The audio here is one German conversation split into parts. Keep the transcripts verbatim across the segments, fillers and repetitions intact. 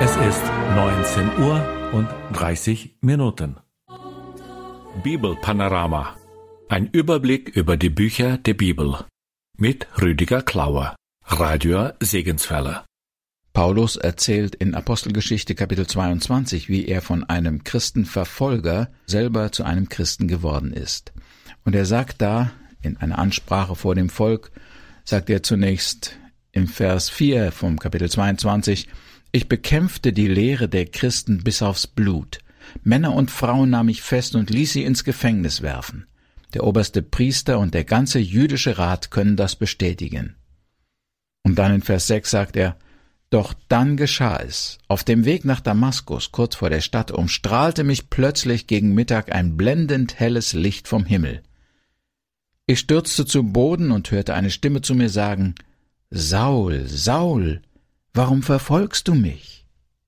Es ist neunzehn Uhr und dreißig Minuten. Bibelpanorama. Ein Überblick über die Bücher der Bibel. Mit Rüdiger Klauer. Radio Segenswelle. Paulus erzählt in Apostelgeschichte Kapitel zweiundzwanzig, wie er von einem Christenverfolger selber zu einem Christen geworden ist. Und er sagt da, in einer Ansprache vor dem Volk, sagt er zunächst im Vers vier vom Kapitel zweiundzwanzig, ich bekämpfte die Lehre der Christen bis aufs Blut. Männer und Frauen nahm ich fest und ließ sie ins Gefängnis werfen. Der oberste Priester und der ganze jüdische Rat können das bestätigen. Und dann in Vers sechs sagt er, doch dann geschah es. Auf dem Weg nach Damaskus, kurz vor der Stadt, umstrahlte mich plötzlich gegen Mittag ein blendend helles Licht vom Himmel. Ich stürzte zu Boden und hörte eine Stimme zu mir sagen, Saul, Saul, warum verfolgst du mich?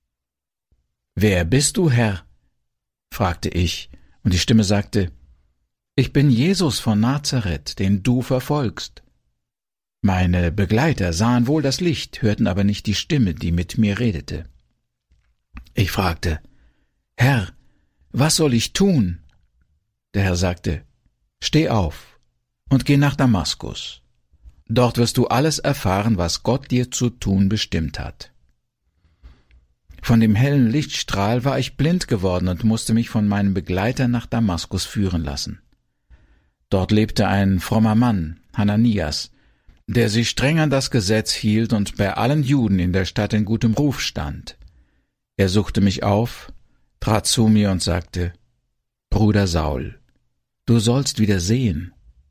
Wer bist du, Herr? Fragte ich, und die Stimme sagte, ich bin Jesus von Nazareth, den du verfolgst. Meine Begleiter sahen wohl das Licht, hörten aber nicht die Stimme, die mit mir redete. Ich fragte, Herr, was soll ich tun? Der Herr sagte, steh auf und geh nach Damaskus. Dort wirst du alles erfahren, was Gott dir zu tun bestimmt hat. Von dem hellen Lichtstrahl war ich blind geworden und musste mich von meinem Begleiter nach Damaskus führen lassen. Dort lebte ein frommer Mann, Hananias, der sich streng an das Gesetz hielt und bei allen Juden in der Stadt in gutem Ruf stand. Er suchte mich auf, trat zu mir und sagte, Bruder Saul, du sollst wieder sehen.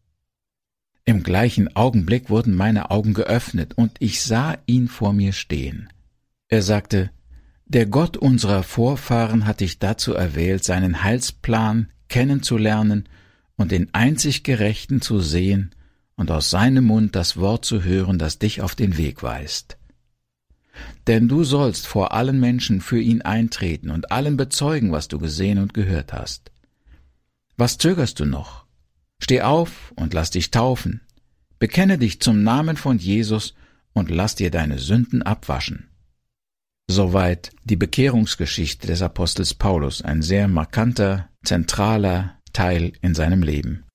Im gleichen Augenblick wurden meine Augen geöffnet, und ich sah ihn vor mir stehen. Er sagte, der Gott unserer Vorfahren hat dich dazu erwählt, seinen Heilsplan kennenzulernen und den einzig Gerechten zu sehen und aus seinem Mund das Wort zu hören, das dich auf den Weg weist. Denn du sollst vor allen Menschen für ihn eintreten und allen bezeugen, was du gesehen und gehört hast. Was zögerst du noch? Steh auf und lass dich taufen. Bekenne dich zum Namen von Jesus und lass dir deine Sünden abwaschen. Soweit die Bekehrungsgeschichte des Apostels Paulus, ein sehr markanter, zentraler Teil in seinem Leben.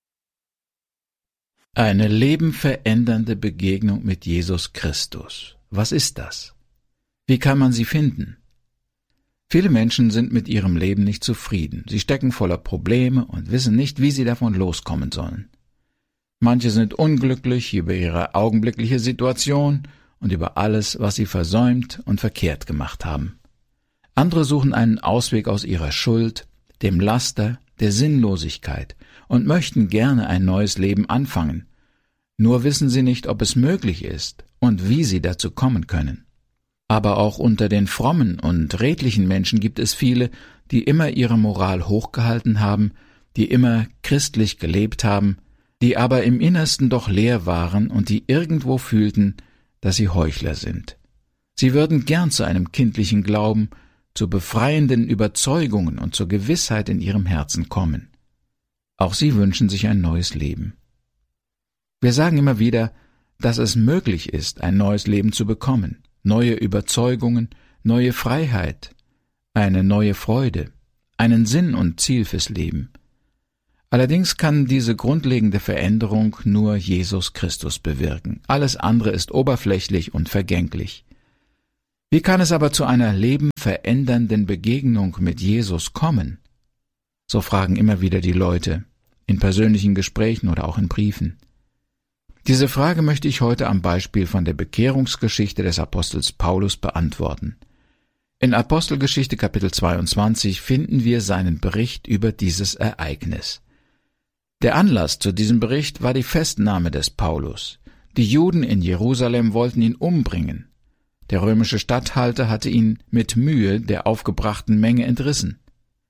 Eine lebenverändernde Begegnung mit Jesus Christus. Was ist das? Wie kann man sie finden? Viele Menschen sind mit ihrem Leben nicht zufrieden. Sie stecken voller Probleme und wissen nicht, wie sie davon loskommen sollen. Manche sind unglücklich über ihre augenblickliche Situation und über alles, was sie versäumt und verkehrt gemacht haben. Andere suchen einen Ausweg aus ihrer Schuld, dem Laster, der Sinnlosigkeit und möchten gerne ein neues Leben anfangen. Nur wissen sie nicht, ob es möglich ist und wie sie dazu kommen können. Aber auch unter den frommen und redlichen Menschen gibt es viele, die immer ihre Moral hochgehalten haben, die immer christlich gelebt haben, die aber im Innersten doch leer waren und die irgendwo fühlten, dass sie Heuchler sind. Sie würden gern zu einem kindlichen Glauben, zu befreienden Überzeugungen und zur Gewissheit in ihrem Herzen kommen. Auch sie wünschen sich ein neues Leben. Wir sagen immer wieder, dass es möglich ist, ein neues Leben zu bekommen, neue Überzeugungen, neue Freiheit, eine neue Freude, einen Sinn und Ziel fürs Leben. Allerdings kann diese grundlegende Veränderung nur Jesus Christus bewirken. Alles andere ist oberflächlich und vergänglich. Wie kann es aber zu einer lebenverändernden Begegnung mit Jesus kommen? So fragen immer wieder die Leute, in persönlichen Gesprächen oder auch in Briefen. Diese Frage möchte ich heute am Beispiel von der Bekehrungsgeschichte des Apostels Paulus beantworten. In Apostelgeschichte Kapitel zweiundzwanzig finden wir seinen Bericht über dieses Ereignis. Der Anlass zu diesem Bericht war die Festnahme des Paulus. Die Juden in Jerusalem wollten ihn umbringen. Der römische Statthalter hatte ihn mit Mühe der aufgebrachten Menge entrissen.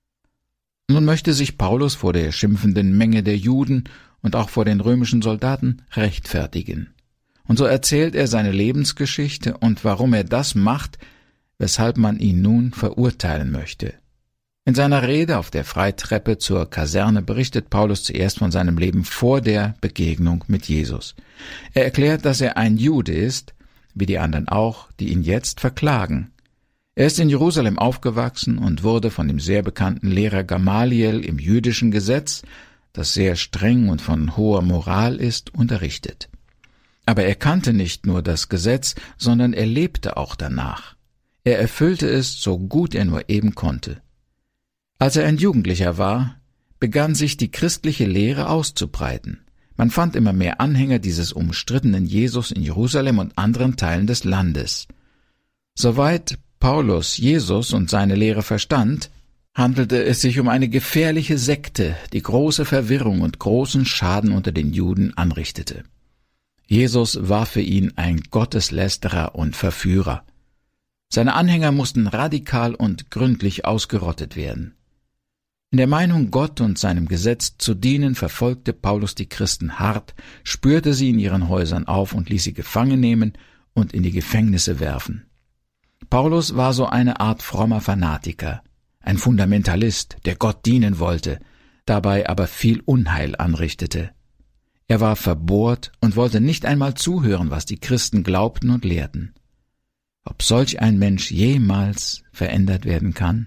Nun möchte sich Paulus vor der schimpfenden Menge der Juden und auch vor den römischen Soldaten rechtfertigen. Und so erzählt er seine Lebensgeschichte und warum er das macht, weshalb man ihn nun verurteilen möchte. In seiner Rede auf der Freitreppe zur Kaserne berichtet Paulus zuerst von seinem Leben vor der Begegnung mit Jesus. Er erklärt, dass er ein Jude ist, wie die anderen auch, die ihn jetzt verklagen. Er ist in Jerusalem aufgewachsen und wurde von dem sehr bekannten Lehrer Gamaliel im jüdischen Gesetz, das sehr streng und von hoher Moral ist, unterrichtet. Aber er kannte nicht nur das Gesetz, sondern er lebte auch danach. Er erfüllte es, so gut er nur eben konnte. Als er ein Jugendlicher war, begann sich die christliche Lehre auszubreiten. Man fand immer mehr Anhänger dieses umstrittenen Jesus in Jerusalem und anderen Teilen des Landes. Soweit Paulus Jesus und seine Lehre verstand, handelte es sich um eine gefährliche Sekte, die große Verwirrung und großen Schaden unter den Juden anrichtete. Jesus war für ihn ein Gotteslästerer und Verführer. Seine Anhänger mussten radikal und gründlich ausgerottet werden. In der Meinung, Gott und seinem Gesetz zu dienen, verfolgte Paulus die Christen hart, spürte sie in ihren Häusern auf und ließ sie gefangen nehmen und in die Gefängnisse werfen. Paulus war so eine Art frommer Fanatiker, ein Fundamentalist, der Gott dienen wollte, dabei aber viel Unheil anrichtete. Er war verbohrt und wollte nicht einmal zuhören, was die Christen glaubten und lehrten. Ob solch ein Mensch jemals verändert werden kann?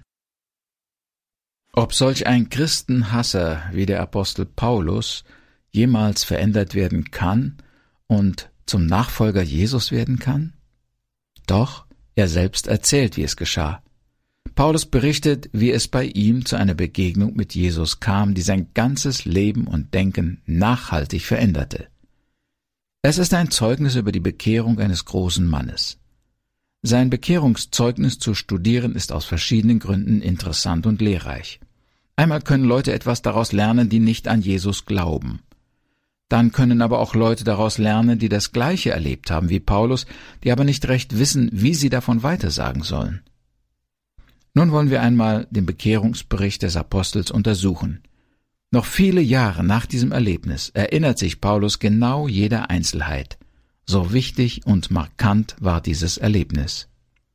Ob solch ein Christenhasser wie der Apostel Paulus jemals verändert werden kann und zum Nachfolger Jesus werden kann? Doch, er selbst erzählt, wie es geschah. Paulus berichtet, wie es bei ihm zu einer Begegnung mit Jesus kam, die sein ganzes Leben und Denken nachhaltig veränderte. Es ist ein Zeugnis über die Bekehrung eines großen Mannes. Sein Bekehrungszeugnis zu studieren ist aus verschiedenen Gründen interessant und lehrreich. Einmal können Leute etwas daraus lernen, die nicht an Jesus glauben. Dann können aber auch Leute daraus lernen, die das Gleiche erlebt haben wie Paulus, die aber nicht recht wissen, wie sie davon weitersagen sollen. Nun wollen wir einmal den Bekehrungsbericht des Apostels untersuchen. Noch viele Jahre nach diesem Erlebnis erinnert sich Paulus genau jeder Einzelheit. So wichtig und markant war dieses Erlebnis.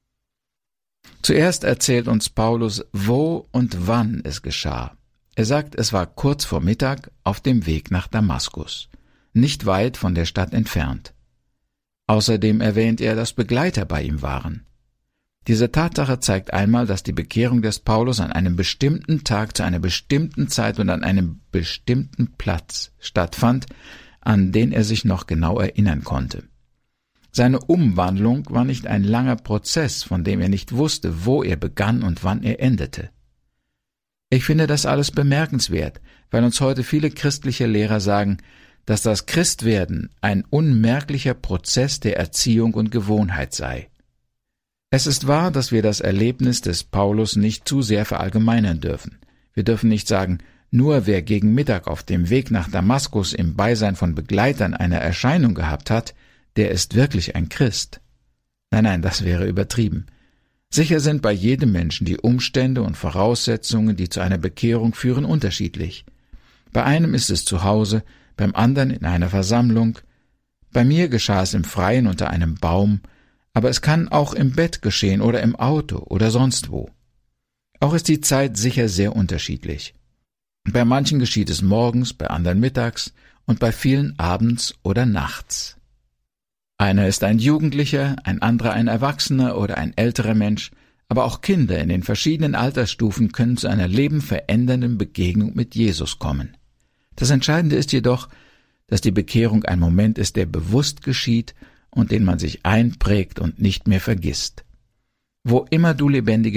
Zuerst erzählt uns Paulus, wo und wann es geschah. Er sagt, es war kurz vor Mittag auf dem Weg nach Damaskus, nicht weit von der Stadt entfernt. Außerdem erwähnt er, dass Begleiter bei ihm waren. Diese Tatsache zeigt einmal, dass die Bekehrung des Paulus an einem bestimmten Tag, zu einer bestimmten Zeit und an einem bestimmten Platz stattfand, an den er sich noch genau erinnern konnte. Seine Umwandlung war nicht ein langer Prozess, von dem er nicht wusste, wo er begann und wann er endete. Ich finde das alles bemerkenswert, weil uns heute viele christliche Lehrer sagen, dass das Christwerden ein unmerklicher Prozess der Erziehung und Gewohnheit sei. Es ist wahr, dass wir das Erlebnis des Paulus nicht zu sehr verallgemeinern dürfen. Wir dürfen nicht sagen, nur wer gegen Mittag auf dem Weg nach Damaskus im Beisein von Begleitern eine Erscheinung gehabt hat, der ist wirklich ein Christ. Nein, nein, das wäre übertrieben. Sicher sind bei jedem Menschen die Umstände und Voraussetzungen, die zu einer Bekehrung führen, unterschiedlich. Bei einem ist es zu Hause, beim anderen in einer Versammlung. Bei mir geschah es im Freien unter einem Baum, aber es kann auch im Bett geschehen oder im Auto oder sonst wo. Auch ist die Zeit sicher sehr unterschiedlich. Bei manchen geschieht es morgens, bei anderen mittags und bei vielen abends oder nachts. Einer ist ein Jugendlicher, ein anderer ein Erwachsener oder ein älterer Mensch, aber auch Kinder in den verschiedenen Altersstufen können zu einer lebenverändernden Begegnung mit Jesus kommen. Das Entscheidende ist jedoch, dass die Bekehrung ein Moment ist, der bewusst geschieht und den man sich einprägt und nicht mehr vergisst. Wo immer du lebendige